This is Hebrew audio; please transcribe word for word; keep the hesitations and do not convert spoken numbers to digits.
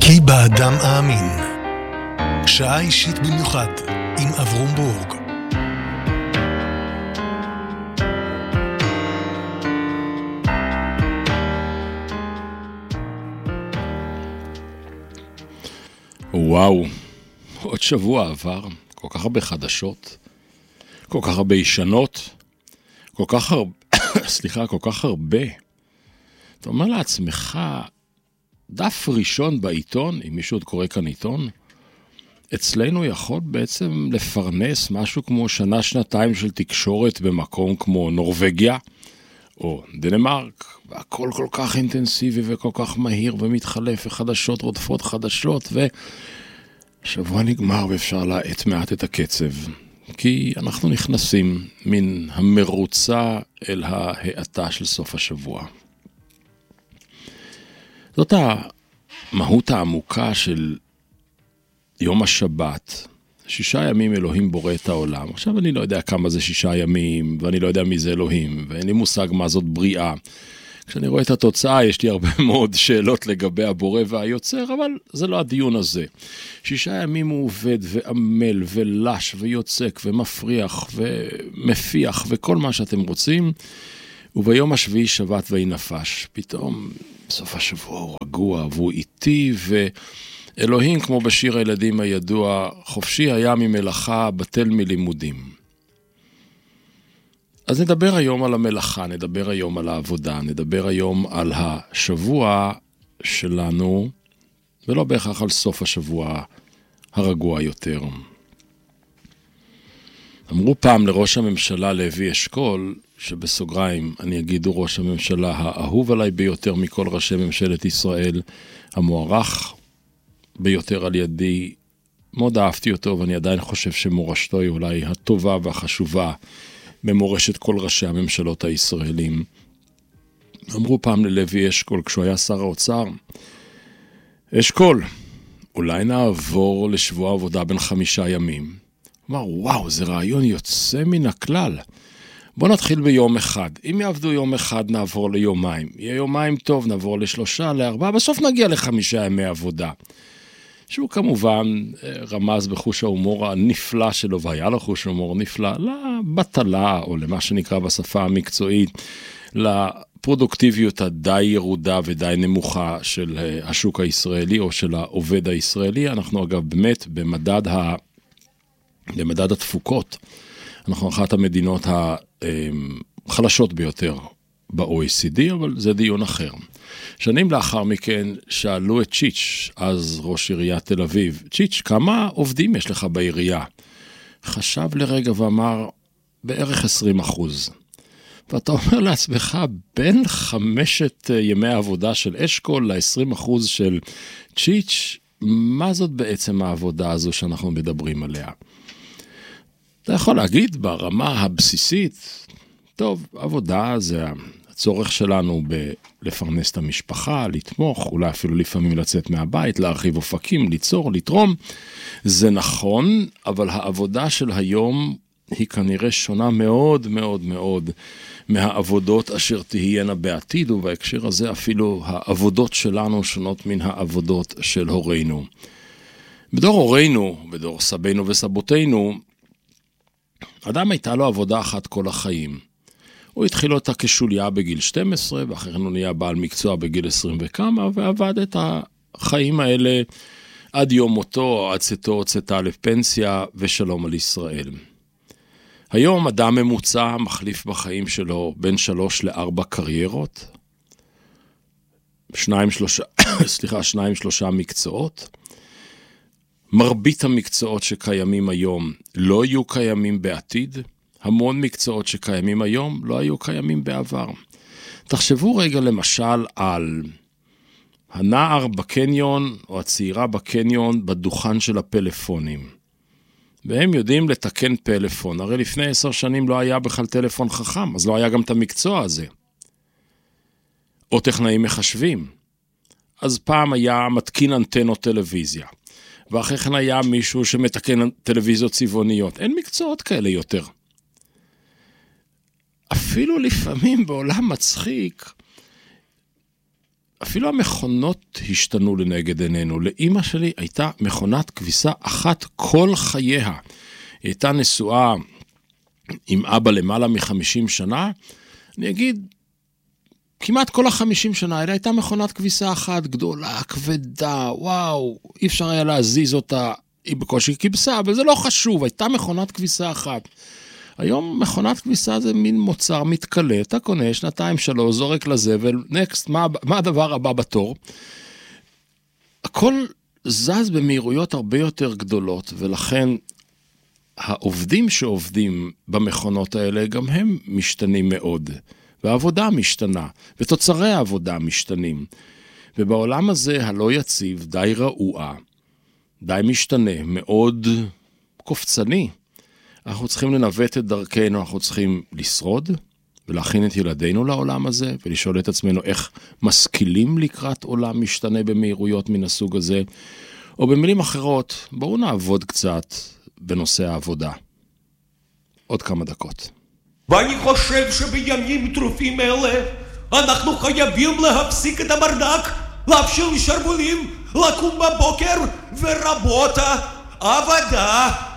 כי באדם האמין. שעה אישית במיוחד עם אברום בורג. וואו, עוד שבוע עבר, כל כך הרבה חדשות, כל כך הרבה ישנות, כל כך הרבה, סליחה, כל כך הרבה. אתה אומר לעצמך, דף ראשון בעיתון, אם מישהו עוד קורא כאן עיתון, אצלנו יכול בעצם לפרנס משהו כמו שנה, שנתיים של תקשורת במקום כמו נורווגיה, או דנמרק, והכל כל כך אינטנסיבי וכל כך מהיר ומתחלף, וחדשות רודפות חדשות, ושבוע נגמר ואפשר להאט מעט את הקצב, כי אנחנו נכנסים מן המרוצה אל ההאטה של סוף השבוע. זאת המהות העמוקה של יום השבת. שישה ימים אלוהים בורא את העולם. עכשיו אני לא יודע כמה זה שישה ימים, ואני לא יודע מי זה אלוהים, ואין לי מושג מה זאת בריאה. כשאני רואה את התוצאה, יש לי הרבה מאוד שאלות לגבי הבורא והיוצר, אבל זה לא הדיון הזה. שישה ימים הוא עובד ועמל ולש ויוצק ומפריח ומפיח וכל מה שאתם רוצים, וביום השביעי שבת ויהי נפש. פתאום בסוף השבוע הוא רגוע והוא איטי, ואלוהים, כמו בשיר הילדים הידוע, חופשי היה ממלאכה, בטל מלימודים. אז נדבר היום על המלאכה, נדבר היום על העבודה, נדבר היום על השבוע שלנו, ולא בהכרח על סוף השבוע הרגוע יותר. אמרו פעם לראש הממשלה לוי אשכול, שבסוגריים אני אגיד הוא ראש הממשלה האהוב עליי ביותר מכל ראשי ממשלת ישראל, המוערך ביותר על ידי, מאוד אהבתי אותו, ואני עדיין חושב שמורשתו היא אולי הטובה והחשובה במורשת כל ראשי הממשלות הישראלים. אמרו פעם ללוי אשכול כשהוא היה שר האוצר, אשכול, אולי נעבור לשבוע עבודה בין חמישה ימים. אמר, וואו, זה רעיון יוצא מן הכלל. בוא נתחיל ביום אחד. אם יעבדו יום אחד, נעבור ליומיים. יהיה יומיים טוב, נעבור לשלושה, לארבעה, בסוף נגיע לחמישה ימי עבודה. שהוא כמובן רמז בחוש ההומור הנפלא שלו, והיה לו חוש הומור נפלא, לבטלה, או למה שנקרא בשפה המקצועית, לפרודוקטיביות הדי ירודה ודי נמוכה של השוק הישראלי, או של העובד הישראלי. אנחנו אגב באמת במדד ה... במדד התפוקות, אנחנו אחת המדינות החלשות ביותר ב-או אי סי די, אבל זה דיון אחר. שנים לאחר מכן שאלו את צ'יץ', אז ראש עיריית תל אביב, צ'יץ', כמה עובדים יש לך בעירייה? חשב לרגע ואמר, בערך עשרים אחוז. ואתה אומר לעצמך, בין חמשת ימי העבודה של אשכול ל-עשרים אחוז של צ'יץ', מה זאת בעצם העבודה הזו שאנחנו מדברים עליה? אתה יכול להגיד ברמה הבסיסית, טוב, עבודה זה הצורך שלנו בלפרנס את המשפחה, לתמוך, אולי אפילו לפעמים לצאת מהבית, להרחיב אופקים, ליצור, לתרום. זה נכון, אבל העבודה של היום היא כנראה שונה מאוד מאוד מאוד מהעבודות אשר תהיינה בעתיד, ובהקשר הזה אפילו העבודות שלנו שונות מן העבודות של הורינו. בדור הורינו, בדור סבינו וסבותינו, אדם הייתה לו עבודה אחת כל החיים. הוא התחיל אותה כשוליה בגיל שתים עשרה, ואחרי כן הוא נהיה בעל מקצוע בגיל עשרים וכמה, ועבד את החיים האלה עד יום מותו, עד צאתו, צאתה לפנסיה, ושלום על ישראל. היום אדם ממוצע מחליף בחיים שלו בין שלוש לארבע קריירות, שניים שלושה, סליחה, שניים שלושה מקצועות. מרבית המקצועות שקיימים היום לא יהיו קיימים בעתיד, המון מקצועות שקיימים היום לא היו קיימים בעבר. תחשבו רגע למשל על הנער בקניון או הצעירה בקניון בדוכן של הפלאפונים. והם יודעים לתקן פלאפון, הרי לפני עשר שנים לא היה בכלל טלפון חכם, אז לא היה גם את המקצוע הזה. או טכנאים מחשבים. אז פעם היה מתקין אנטנות טלוויזיה. ואחרי כן היה מישהו שמתקן טלוויזיות צבעוניות. אין מקצועות כאלה יותר. אפילו לפעמים בעולם מצחיק, אפילו המכונות השתנו לנגד עינינו. לאמא שלי הייתה מכונת כביסה אחת כל חייה. היא הייתה נשואה עם אבא למעלה מחמישים שנה. אני אגיד, כמעט כל החמישים שנה האלה הייתה מכונת כביסה אחת גדולה, כבדה, וואו, אי אפשר היה להזיז אותה, היא בקושי כבשה, אבל זה לא חשוב, הייתה מכונת כביסה אחת. היום מכונת כביסה זה מין מוצר מתקלה, אתה קונה שנתיים שלוש, זורק לזבל, נקסט, מה, מה הדבר הבא בתור? הכל זז במהירויות הרבה יותר גדולות, ולכן העובדים שעובדים במכונות האלה, גם הם משתנים מאוד, והעבודה משתנה, ותוצרי העבודה משתנים. ובעולם הזה הלא יציב, די רעוע, די משתנה, מאוד קופצני. אנחנו צריכים לנווט את דרכנו, אנחנו צריכים לשרוד, ולהכין את ילדינו לעולם הזה, ולשאול את עצמנו איך משכילים לקראת עולם משתנה במהירויות מן הסוג הזה, או במילים אחרות, בואו נעבוד קצת בנושא העבודה. עוד כמה דקות. ואני חושב שבימים טרופים אלה, אנחנו חייבים להפסיק את הברדק, להפשיל שרוולים, לקום בבוקר ורבותה, עבודה,